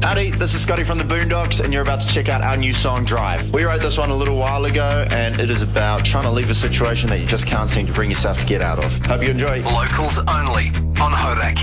Howdy, this is Scotty from the Boondocks, and you're about to check out our new song, Drive. We wrote this one a little while ago, and it is about trying to leave a situation that you just can't seem to bring yourself to get out of. Hope you enjoy. Locals only on Hodak.